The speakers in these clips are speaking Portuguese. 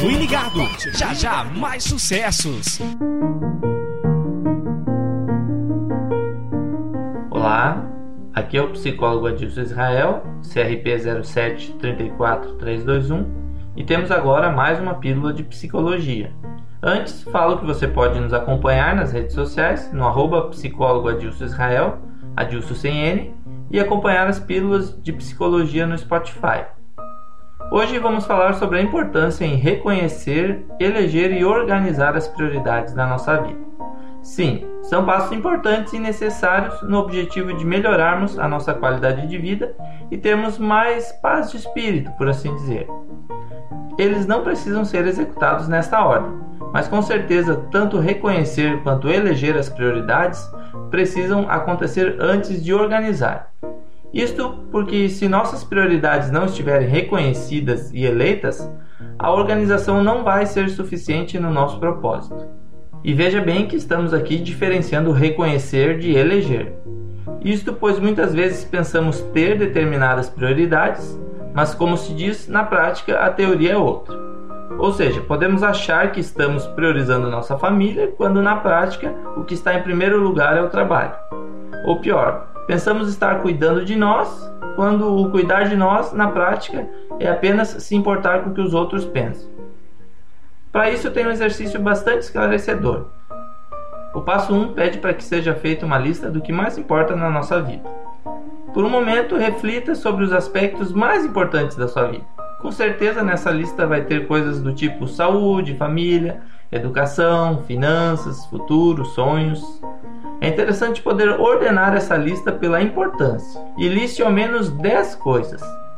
Continue ligado, já já mais sucessos. Olá, aqui é o psicólogo Adilson Israel, CRP 0734321, e temos agora mais uma pílula de psicologia. Antes, falo que você pode nos acompanhar nas redes sociais, no @psicólogo Adilson Israel, Adilson sem N, e acompanhar as pílulas de psicologia no Spotify. Hoje vamos falar sobre a importância em reconhecer, eleger e organizar as prioridades da nossa vida. Sim, são passos importantes e necessários no objetivo de melhorarmos a nossa qualidade de vida e termos mais paz de espírito, por assim dizer. Eles não precisam ser executados nesta ordem, mas com certeza tanto reconhecer quanto eleger as prioridades precisam acontecer antes de organizar. Isto porque se nossas prioridades não estiverem reconhecidas e eleitas, a organização não vai ser suficiente no nosso propósito. E veja bem que estamos aqui diferenciando reconhecer de eleger. Isto pois muitas vezes pensamos ter determinadas prioridades, mas como se diz, na prática a teoria é outra. Ou seja, podemos achar que estamos priorizando nossa família, quando na prática o que está em primeiro lugar é o trabalho. Ou pior, pensamos estar cuidando de nós, quando o cuidar de nós, na prática, é apenas se importar com o que os outros pensam. Para isso eu tenho um exercício bastante esclarecedor. O passo 1 pede para que seja feita uma lista do que mais importa na nossa vida. Por um momento, reflita sobre os aspectos mais importantes da sua vida. Com certeza nessa lista vai ter coisas do tipo saúde, família, educação, finanças, futuro, sonhos. É interessante poder ordenar essa lista pela importância e liste ao menos 10 coisas.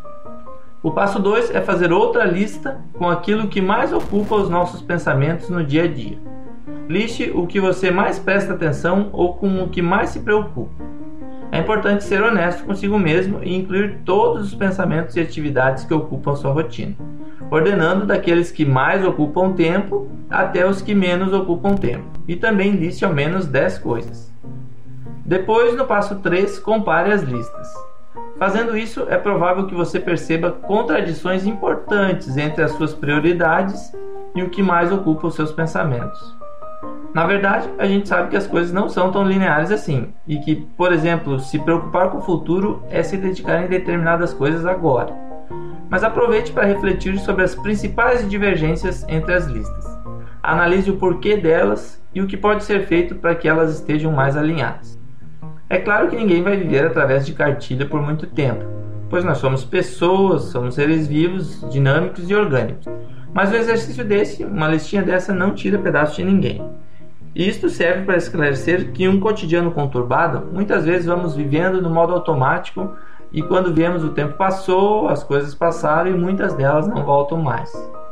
O passo 2 é fazer outra lista com aquilo que mais ocupa os nossos pensamentos no dia a dia. Liste o que você mais presta atenção ou com o que mais se preocupa. É importante ser honesto consigo mesmo e incluir todos os pensamentos e atividades que ocupam sua rotina, ordenando daqueles que mais ocupam tempo até os que menos ocupam tempo, e também liste ao menos 10 coisas. Depois, no passo 3, compare as listas. Fazendo isso, é provável que você perceba contradições importantes entre as suas prioridades e o que mais ocupa os seus pensamentos. Na verdade, a gente sabe que as coisas não são tão lineares assim, e que, por exemplo, se preocupar com o futuro é se dedicar em determinadas coisas agora. Mas aproveite para refletir sobre as principais divergências entre as listas. Analise o porquê delas e o que pode ser feito para que elas estejam mais alinhadas. É claro que ninguém vai viver através de cartilha por muito tempo, pois nós somos pessoas, somos seres vivos, dinâmicos e orgânicos. Mas um exercício desse, uma listinha dessa, não tira pedaço de ninguém. E isto serve para esclarecer que em um cotidiano conturbado, muitas vezes vamos vivendo no modo automático e quando vemos o tempo passou, as coisas passaram e muitas delas não voltam mais.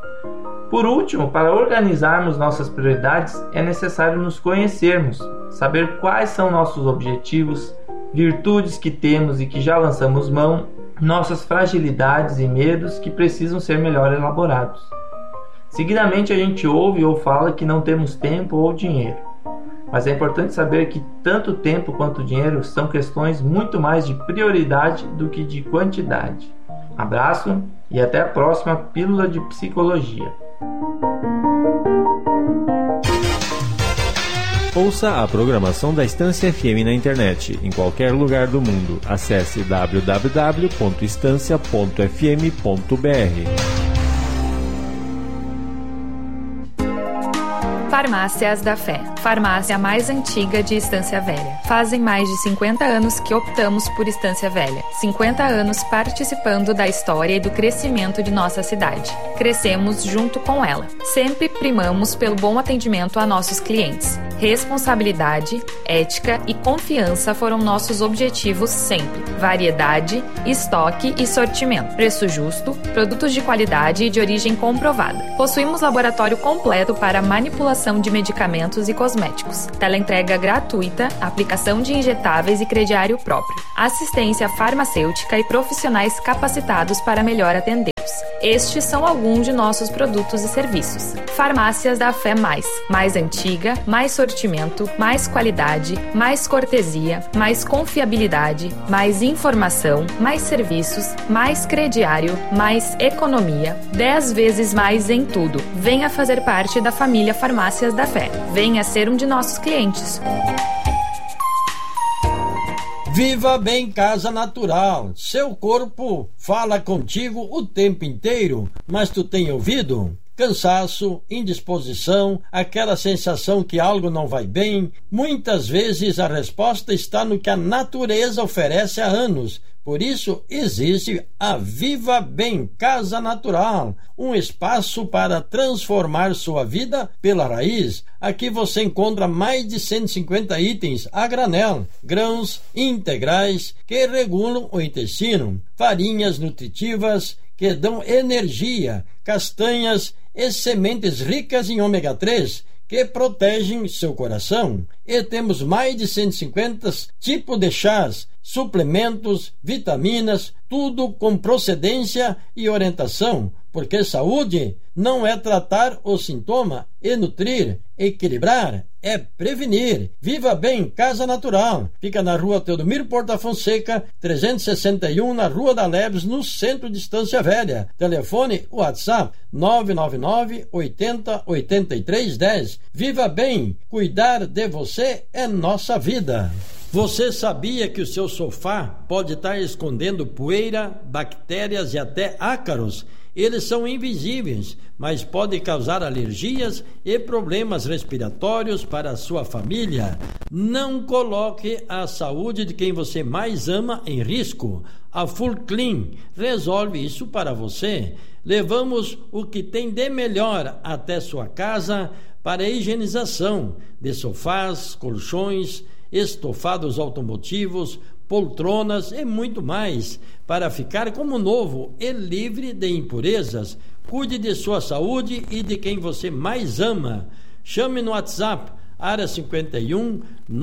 Por último, para organizarmos nossas prioridades, é necessário nos conhecermos, saber quais são nossos objetivos, virtudes que temos e que já lançamos mão, nossas fragilidades e medos que precisam ser melhor elaborados. Seguidamente a gente ouve ou fala que não temos tempo ou dinheiro. Mas é importante saber que tanto tempo quanto dinheiro são questões muito mais de prioridade do que de quantidade. Abraço e até a próxima Pílula de Psicologia. Ouça a programação da Estância FM na internet, em qualquer lugar do mundo. Acesse www.estancia.fm.br. Farmácias da Fé, farmácia mais antiga de Estância Velha. Fazem mais de 50 anos que optamos por Estância Velha. 50 anos participando da história e do crescimento de nossa cidade. Crescemos junto com ela. Sempre primamos pelo bom atendimento a nossos clientes. Responsabilidade, ética e confiança foram nossos objetivos sempre. Variedade, estoque e sortimento. Preço justo, produtos de qualidade e de origem comprovada. Possuímos laboratório completo para manipulação de medicamentos e cosméticos. Teleentrega gratuita, aplicação de injetáveis e crediário próprio. Assistência farmacêutica e profissionais capacitados para melhor atender. Estes são alguns de nossos produtos e serviços. Farmácias da Fé mais antiga, mais sortimento, mais qualidade, mais cortesia, mais confiabilidade, mais informação, mais serviços, mais crediário, mais economia, 10 vezes mais em tudo. Venha fazer parte da família Farmácias da Fé. Venha ser um de nossos clientes. Viva Bem Casa Natural. Seu corpo fala contigo o tempo inteiro, mas tu tem ouvido? Cansaço, indisposição, aquela sensação que algo não vai bem. Muitas vezes a resposta está no que a natureza oferece há anos. Por isso existe a Viva Bem Casa Natural, um espaço para transformar sua vida pela raiz. Aqui você encontra mais de 150 itens a granel, grãos integrais que regulam o intestino, farinhas nutritivas que dão energia, castanhas e sementes ricas em ômega 3 que protegem seu coração. E temos mais de 150 tipos de chás, suplementos, vitaminas, tudo com procedência e orientação, porque saúde não é tratar o sintoma e nutrir, equilibrar, é prevenir. Viva Bem Casa Natural. Fica na rua Teodomiro Porta Fonseca, 361, na Rua da Leves, no centro de Estância Velha. Telefone WhatsApp 999 80 83 10. Viva Bem, cuidar de você é nossa vida. Você sabia que o seu sofá pode estar escondendo poeira, bactérias e até ácaros? Eles são invisíveis, mas podem causar alergias e problemas respiratórios para a sua família. Não coloque a saúde de quem você mais ama em risco. A Full Clean resolve isso para você. Levamos o que tem de melhor até sua casa para a higienização de sofás, colchões, estofados automotivos, poltronas e muito mais, para ficar como novo e livre de impurezas. Cuide de sua saúde e de quem você mais ama. Chame no WhatsApp, área 51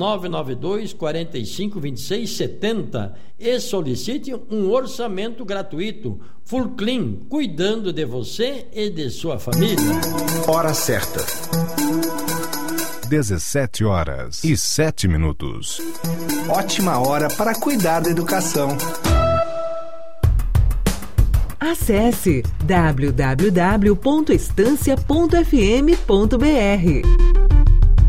992 45 26 70 e solicite um orçamento gratuito. Full Clean, cuidando de você e de sua família. Hora certa. 17h07. Ótima hora para cuidar da educação. Acesse www.estancia.fm.br.